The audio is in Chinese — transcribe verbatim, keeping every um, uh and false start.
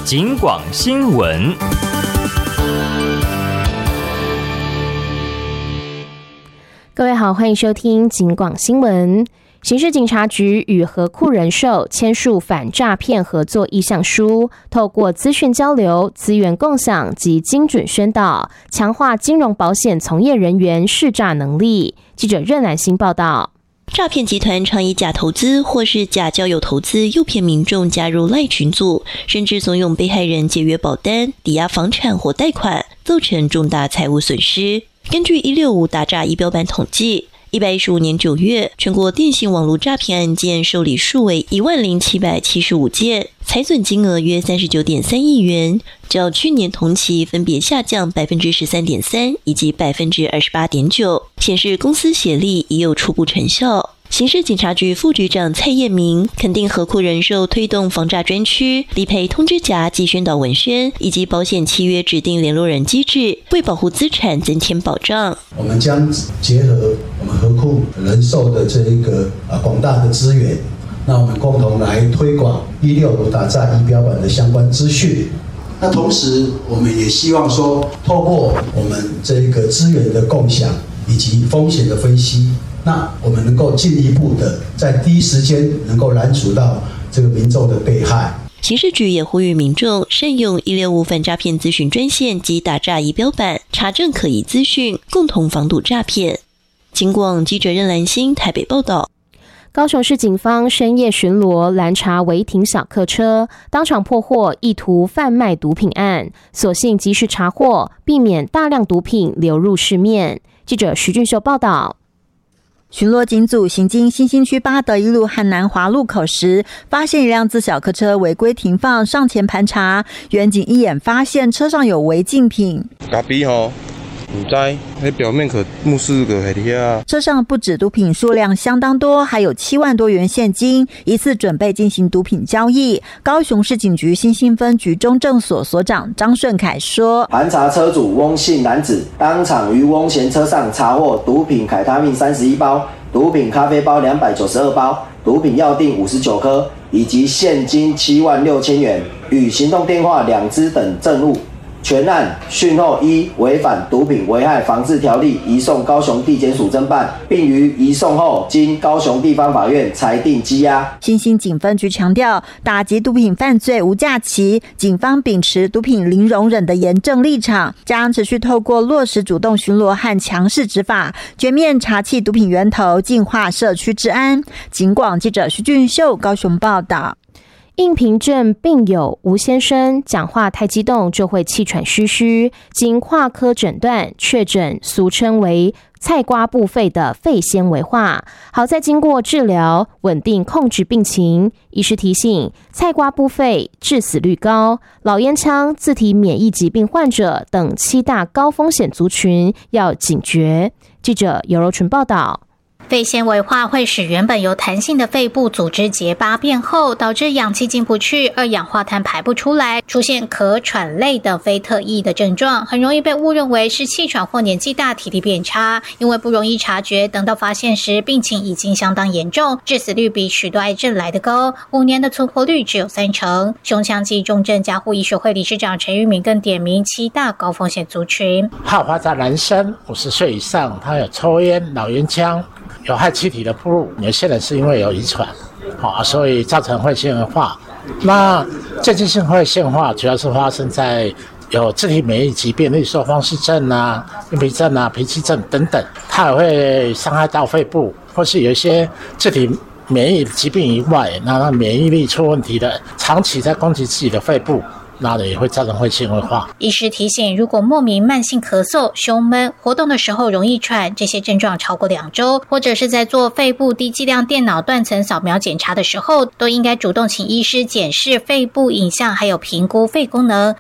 警广新闻。 各位好，欢迎收听警广新闻。刑事警察局与和库人寿签署反诈骗合作意向书，透过资讯交流、资源共享及精准宣导，强化金融保险从业人员识诈能力。记者任兰欣报道。 诈骗集团常以假投资或是假交友投资诱骗民众加入赖群组，甚至怂恿被害人解约保单、抵押房产或贷款，造成重大财务损失。根据一六五打诈仪表板统计，一百一十五年九月，全国电信网络诈骗案件受理数为一万零七百七十五件，财损金额约三十九点三亿元，较去年同期分别下降百分之十三点三以及百分之二十八点九，显示公司协力已有初步成效。刑事警察局副局长蔡彦明肯定和库人寿推动防诈专区、理赔通知夹及宣导文宣，以及保险契约指定联络人机制，为保护资产增添保障。 我们将结合我们和库人寿的这一个呃广大的资源，那我们共同来推广一六五打诈仪表板的相关资讯。那同时，我们也希望说，透过我们这一个资源的共享以及风险的分析，那我们能够进一步的在第一时间能够拦阻到这个民众的被害。 刑事局也呼吁民众善用一六五反诈骗咨询专线及打诈仪表板，查证可疑资讯，共同防堵诈骗。警广记者任兰欣台北报道。 高雄市警方深夜巡逻拦查违停小客车，当场破获意图贩卖毒品案，所幸及时查获，避免大量毒品流入市面。记者徐俊秀报道。 巡逻警组行经新兴区八德一路和南华路口时，发现一辆自小客车违规停放，上前盘查，员警一眼发现车上有违禁品。 咖啡吼。唔知，那表面可目视个黑的啊。 车上不止毒品数量相当多，还有七万多元现金，疑似准备进行毒品交易。高雄市警局新兴分局中正所所长张顺凯说：“ 盘查车主翁姓男子，当场于翁嫌车上查获毒品凯他命三十一包、毒品咖啡包两百九十二包、毒品药锭五十九颗，以及现金七万六千元与行动电话两支等证物。”全案讯后依违反毒品危害防治条例移送高雄地检署侦办，并于移送后经高雄地方法院裁定羁押。 新兴警分局强调，打击毒品犯罪无假期，警方秉持毒品零容忍的严正立场，将持续透过落实主动巡逻和强势执法，全面查缉毒品源头，净化社区治安。警广记者徐俊秀高雄报道。 应凭证病友吴先生讲话太激动就会气喘吁吁，经跨科诊断确诊俗称为菜瓜布肺的肺纤维化，好在经过治疗稳定控制病情。医师提醒，菜瓜布肺致死率高，老烟枪、自体免疫疾病患者等七大高风险族群要警觉。记者尤柔纯报道。 肺纤维化会使原本有弹性的肺部组织结疤变厚，导致氧气进不去，二氧化碳排不出来，出现咳喘类的非特异的症状，很容易被误认为是气喘或年纪大体力变差。因为不容易察觉，等到发现时病情已经相当严重，致死率比许多癌症来得高，五年的存活率只有三成。胸腔及重症加护医学会理事长陈玉敏更点名七大高风险族群， 好发在男生五十岁以上，他有抽烟、老烟枪、有害气体的暴露，有些人是因为有遗传，好，所以造成肺纤维化。那渐进性肺纤维化主要是发生在有自体免疫疾病，例如说风湿症啊、硬皮症啊、脾气症等等，它也会伤害到肺部，或是有一些自体免疫疾病以外，那它免疫力出问题的，长期在攻击自己的肺部。那也会造成肺纤维化。 医师提醒，如果莫名慢性咳嗽、胸闷、活动的时候容易喘，这些症状超过两周，或者是在做肺部低剂量电脑断层扫描检查的时候，都应该主动请医师检视肺部影像，还有评估肺功能，